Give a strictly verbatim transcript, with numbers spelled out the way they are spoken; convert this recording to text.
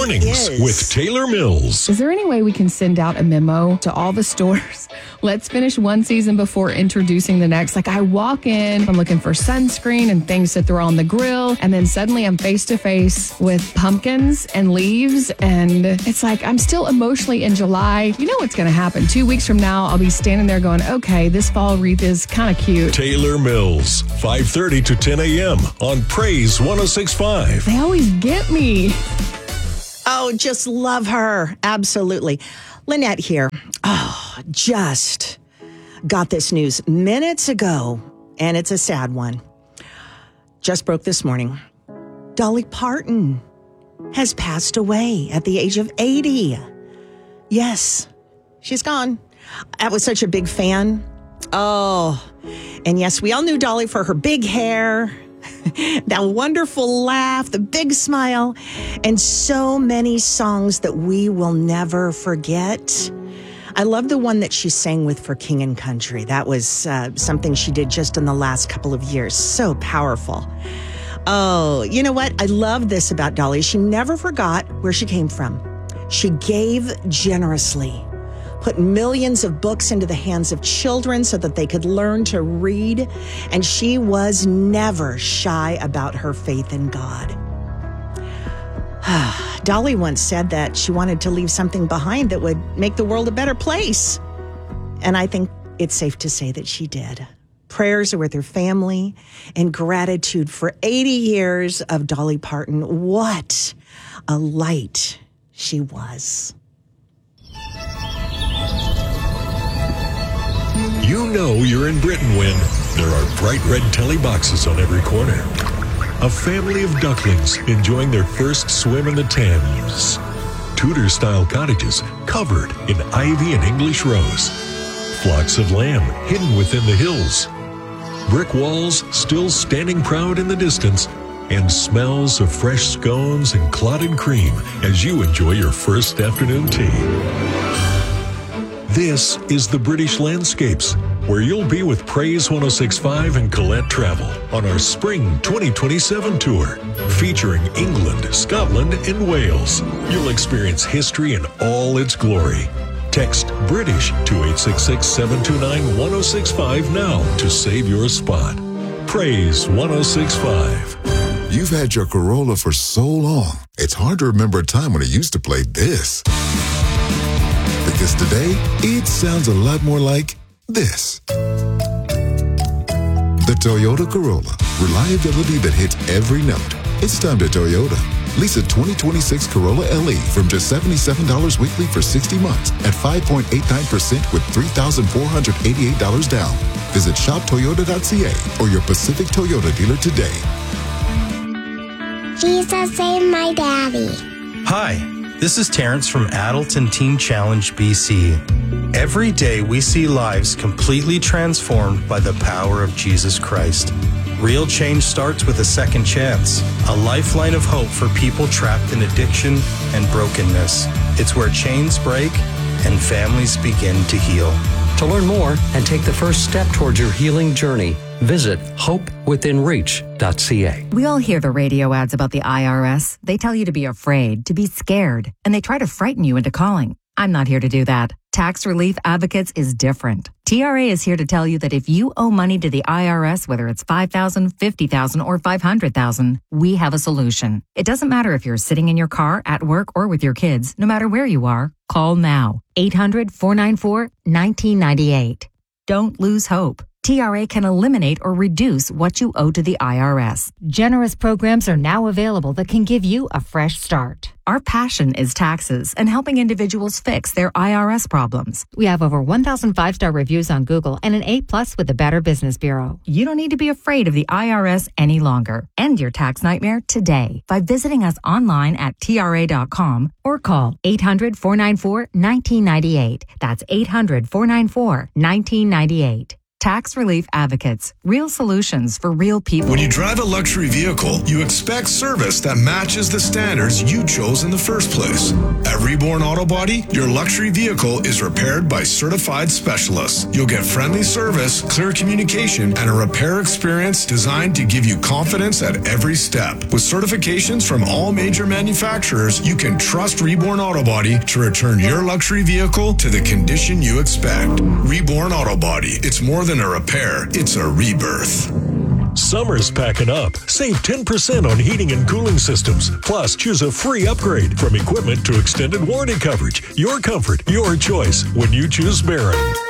Mornings is. with Taylor Mills. Is there any way we can send out a memo to all the stores? Let's finish one season before introducing the next. Like I walk in, I'm looking for sunscreen and things to throw on the grill. And then suddenly I'm face to face with pumpkins and leaves. And it's like, I'm still emotionally in July. You know what's going to happen. Two weeks from now, I'll be standing there going, okay, this fall wreath is kind of cute. Taylor Mills, five thirty to ten a.m. on Praise one oh six point five. They always get me. Oh, just love her. Absolutely. Lynette here. Oh, just got this news minutes ago, and it's a sad one. Just broke this morning. Dolly Parton has passed away at the age of eighty. Yes, she's gone. I was such a big fan. Oh, and yes, we all knew Dolly for her big hair, that wonderful laugh, the big smile, and so many songs that we will never forget. I love the one that she sang with for King and Country. That was uh, something she did just in the last couple of years. So powerful. Oh, you know what? I love this about Dolly. She never forgot where she came from. She gave generously, put millions of books into the hands of children so that they could learn to read. And she was never shy about her faith in God. Dolly once said that she wanted to leave something behind that would make the world a better place. And I think it's safe to say that she did. Prayers are with her family and gratitude for eighty years of Dolly Parton. What a light she was. You know you're in Britain when there are bright red telly boxes on every corner. A family of ducklings enjoying their first swim in the Thames. Tudor-style cottages covered in ivy and English rose. Flocks of lamb hidden within the hills. Brick walls still standing proud in the distance. And smells of fresh scones and clotted cream as you enjoy your first afternoon tea. This is the British Landscapes, where you'll be with Praise one oh six point five and Colette Travel on our Spring twenty twenty-seven tour, featuring England, Scotland, and Wales. You'll experience history in all its glory. Text British to eight six six, seven two nine, one oh six five now to save your spot. Praise one oh six point five. You've had your Corolla for so long, it's hard to remember a time when it used to play this. Because today, it sounds a lot more like this. The Toyota Corolla. Reliability that hits every note. It's time to Toyota. Lease a twenty twenty-six Corolla L E from just seventy-seven dollars weekly for sixty months at five point eight nine percent with three thousand four hundred eighty-eight dollars down. Visit shop toyota dot c a or your Pacific Toyota dealer today. Jesus ain't my daddy. Hi, this is Terrence from Adult and Teen Challenge B C. Every day we see lives completely transformed by the power of Jesus Christ. Real change starts with a second chance, a lifeline of hope for people trapped in addiction and brokenness. It's where chains break and families begin to heal. To learn more and take the first step towards your healing journey, visit hope within reach dot c a. We all hear the radio ads about the I R S. They tell you to be afraid, to be scared, and they try to frighten you into calling. I'm not here to do that. Tax Relief Advocates is different. T R A is here to tell you that if you owe money to the I R S, whether it's five thousand dollars, fifty thousand dollars, or five hundred thousand dollars, we have a solution. It doesn't matter if you're sitting in your car, at work, or with your kids. No matter where you are, call now. eight hundred, four nine four, one nine nine eight. Don't lose hope. T R A can eliminate or reduce what you owe to the I R S. Generous programs are now available that can give you a fresh start. Our passion is taxes and helping individuals fix their I R S problems. We have over one thousand five-star reviews on Google and an A plus with the Better Business Bureau. You don't need to be afraid of the I R S any longer. End your tax nightmare today by visiting us online at T R A dot com or call eight hundred, four nine four, one nine nine eight. That's eight hundred, four nine four, one nine nine eight. Tax Relief Advocates. Real solutions for real people. When you drive a luxury vehicle, you expect service that matches the standards you chose in the first place. At Reborn Auto Body, your luxury vehicle is repaired by certified specialists. You'll get friendly service, clear communication, and a repair experience designed to give you confidence at every step. With certifications from all major manufacturers, you can trust Reborn Auto Body to return your luxury vehicle to the condition you expect. Reborn Auto Body. It's more than a repair, it's a rebirth. Summer's packing up. Save ten percent on heating and cooling systems. Plus, choose a free upgrade from equipment to extended warranty coverage. Your comfort, your choice when you choose Barron.